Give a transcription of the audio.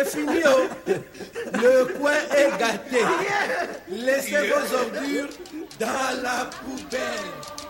c'est fini, oh. Le coin est gâté. Laissez vos ordures dans la poubelle.